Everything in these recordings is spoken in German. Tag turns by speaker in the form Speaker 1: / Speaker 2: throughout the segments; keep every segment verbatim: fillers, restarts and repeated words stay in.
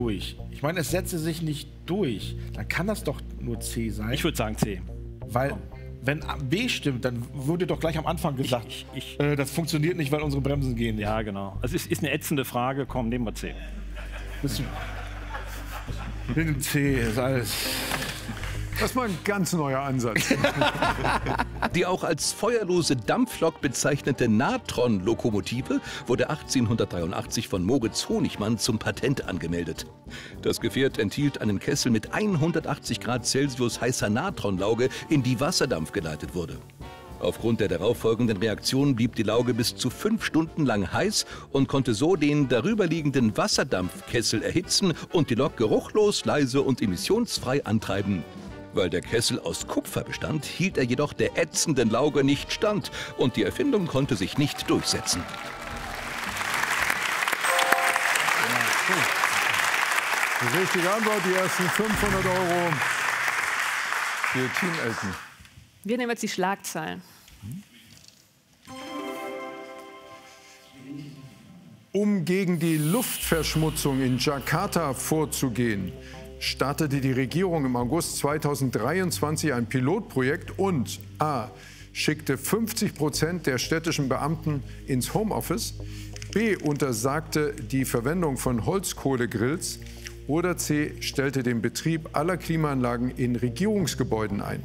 Speaker 1: durch. Ich meine, es setze sich nicht durch. Dann kann das doch nur C sein.
Speaker 2: Ich würde sagen C.
Speaker 1: Weil, wenn B stimmt, dann wurde doch gleich am Anfang gesagt,
Speaker 2: ich, ich,
Speaker 1: äh, das funktioniert nicht, weil unsere Bremsen gehen nicht.
Speaker 2: Ja, genau. Also es ist eine ätzende Frage. Komm, nehmen wir C.
Speaker 1: Mit dem C ist alles...
Speaker 3: Das war ein ganz neuer Ansatz.
Speaker 4: Die auch als feuerlose Dampflok bezeichnete Natron-Lokomotive wurde achtzehnhundertdreiundachtzig von Moritz Honigmann zum Patent angemeldet. Das Gefährt enthielt einen Kessel mit hundertachtzig Grad Celsius heißer Natronlauge, in die Wasserdampf geleitet wurde. Aufgrund der darauffolgenden Reaktion blieb die Lauge bis zu fünf Stunden lang heiß und konnte so den darüberliegenden Wasserdampfkessel erhitzen und die Lok geruchlos, leise und emissionsfrei antreiben. Weil der Kessel aus Kupfer bestand, hielt er jedoch der ätzenden Lauge nicht stand und die Erfindung konnte sich nicht durchsetzen.
Speaker 3: Die richtige Antwort, die ersten fünfhundert Euro für Team Elton.
Speaker 5: Wir nehmen jetzt die Schlagzeilen.
Speaker 3: Um gegen die Luftverschmutzung in Jakarta vorzugehen, startete die Regierung im August zweitausenddreiundzwanzig ein Pilotprojekt und A. schickte fünfzig Prozent der städtischen Beamten ins Homeoffice, B. untersagte die Verwendung von Holzkohlegrills oder C. stellte den Betrieb aller Klimaanlagen in Regierungsgebäuden ein.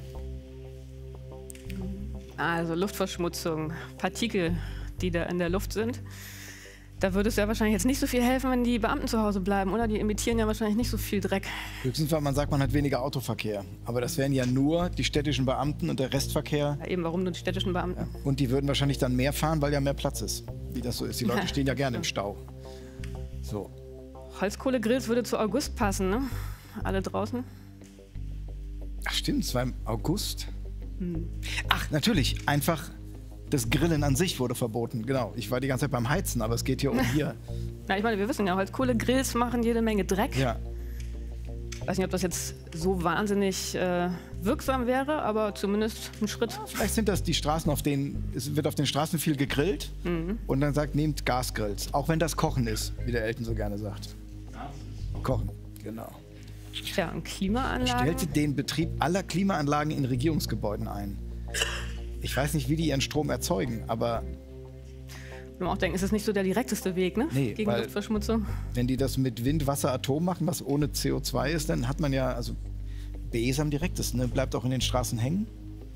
Speaker 5: Also Luftverschmutzung, Partikel, die da in der Luft sind. Da würde es ja wahrscheinlich jetzt nicht so viel helfen, wenn die Beamten zu Hause bleiben, oder? Die emittieren ja wahrscheinlich nicht so viel Dreck.
Speaker 6: Höchstens, weil man sagt, man hat weniger Autoverkehr. Aber das wären ja nur die städtischen Beamten und der Restverkehr.
Speaker 5: Ja, eben, warum nur die städtischen Beamten?
Speaker 6: Ja. Und die würden wahrscheinlich dann mehr fahren, weil ja mehr Platz ist. Wie das so ist. Die Leute
Speaker 5: Ja.
Speaker 6: stehen ja gerne im Stau. So.
Speaker 5: Holzkohlegrills würde zu August passen, ne? Alle draußen.
Speaker 6: Ach stimmt, es war im August. Hm. Ach, natürlich, einfach das Grillen an sich wurde verboten. Genau, ich war die ganze Zeit beim Heizen, aber es geht hier um hier.
Speaker 5: Na, ich meine, wir wissen ja, Holzkohlegrills machen jede Menge Dreck.
Speaker 6: Ja.
Speaker 5: Ich weiß nicht, ob das jetzt so wahnsinnig äh, wirksam wäre, aber zumindest ein Schritt.
Speaker 6: Vielleicht sind das die Straßen, auf denen, es wird auf den Straßen viel gegrillt mhm. und dann sagt, nehmt Gasgrills. Auch wenn das Kochen ist, wie der Elton so gerne sagt. Kochen, genau.
Speaker 5: Ja, und Klimaanlagen.
Speaker 6: Stellte den Betrieb aller Klimaanlagen in Regierungsgebäuden ein. Ich weiß nicht, wie die ihren Strom erzeugen, aber...
Speaker 5: Man auch denken, ist das nicht so der direkteste Weg, ne?
Speaker 6: Nee,
Speaker 5: gegen
Speaker 6: weil,
Speaker 5: Luftverschmutzung? Wenn
Speaker 6: die das mit Wind, Wasser, Atom machen, was ohne C O zwei ist, dann hat man ja, also B ist am direktesten, ne? Bleibt auch in den Straßen hängen.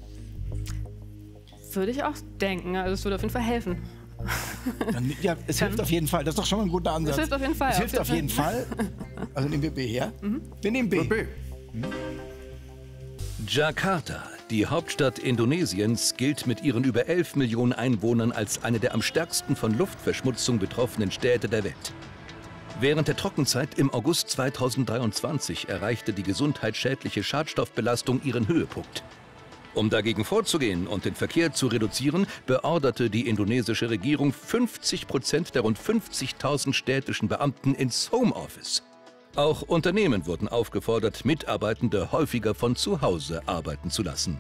Speaker 5: Würde ich auch denken, also es würde auf jeden Fall helfen.
Speaker 6: Dann, ja, es
Speaker 5: dann,
Speaker 6: hilft auf jeden Fall, das ist doch schon mal ein guter Ansatz.
Speaker 5: Es hilft auf jeden Fall.
Speaker 6: Es hilft auf jeden Fall. Also nehmen wir B her. Mhm. Wir nehmen B.
Speaker 3: B.
Speaker 6: Mhm.
Speaker 4: Jakarta, die Hauptstadt Indonesiens, gilt mit ihren über elf Millionen Einwohnern als eine der am stärksten von Luftverschmutzung betroffenen Städte der Welt. Während der Trockenzeit im August zweitausenddreiundzwanzig erreichte die gesundheitsschädliche Schadstoffbelastung ihren Höhepunkt. Um dagegen vorzugehen und den Verkehr zu reduzieren, beorderte die indonesische Regierung fünfzig Prozent der rund fünfzigtausend städtischen Beamten ins Homeoffice. Auch Unternehmen wurden aufgefordert, Mitarbeitende häufiger von zu Hause arbeiten zu lassen.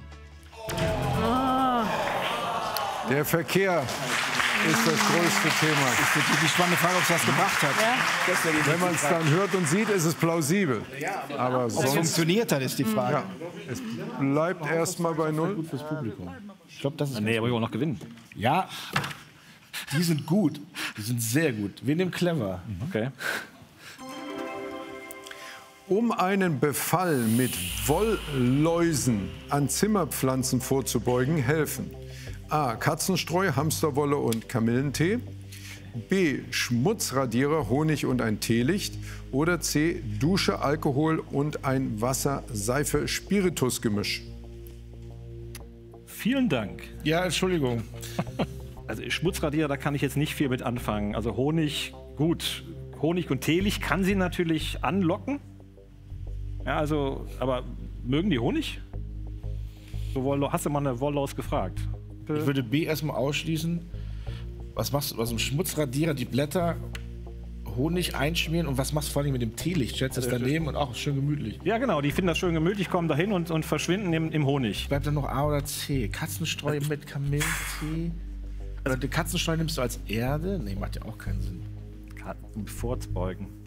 Speaker 3: Der Verkehr ist das größte Thema.
Speaker 6: Das ist natürlich die spannende Frage, ob es was gebracht hat.
Speaker 5: Ja.
Speaker 3: Wenn man es dann hört und sieht, ist es plausibel.
Speaker 6: Ja, aber
Speaker 3: aber
Speaker 6: ob es
Speaker 3: sonst,
Speaker 6: funktioniert hat, ist die Frage.
Speaker 3: ja, es bleibt erstmal bei Null.
Speaker 1: Gut fürs Publikum. Ich glaube, das ist...
Speaker 2: Nee, aber wir wollen noch gewinnen.
Speaker 1: Ja, die sind gut. Die sind sehr gut. Wir nehmen clever.
Speaker 2: Okay.
Speaker 3: Um einen Befall mit Wollläusen an Zimmerpflanzen vorzubeugen, helfen A. Katzenstreu, Hamsterwolle und Kamillentee, B. Schmutzradierer, Honig und ein Teelicht oder C. Dusche, Alkohol und ein Wasser-Seife-Spiritus-Gemisch.
Speaker 2: Vielen Dank.
Speaker 1: Ja, Entschuldigung.
Speaker 2: Also Schmutzradierer, da kann ich jetzt nicht viel mit anfangen. Also Honig, gut. Honig und Teelicht kann sie natürlich anlocken. Ja, also, aber mögen die Honig? So, Wolllo- hast du mal eine Wollhaus gefragt?
Speaker 1: Ich würde B erstmal ausschließen. Was machst du? Also ein Schmutzradierer, die Blätter, Honig einschmieren und was machst du vor allem mit dem Teelicht? Stellst du das daneben und auch schön gemütlich.
Speaker 2: Ja, genau, die finden das schön gemütlich, kommen dahin und, und verschwinden im, im Honig.
Speaker 1: Bleibt dann noch A oder C? Katzenstreu mit Kamillentee? Oder die Katzenstreu nimmst du als Erde? Nee, macht ja auch keinen Sinn.
Speaker 2: Vorzubeugen.